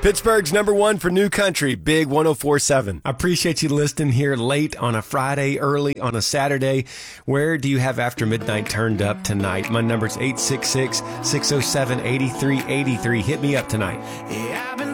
Pittsburgh's number one for new country, Big 104.7. I appreciate you listening here late on a Friday, early on a Saturday. Where do you have After Midnight turned up tonight? My number's 866-607-8383. Hit me up tonight.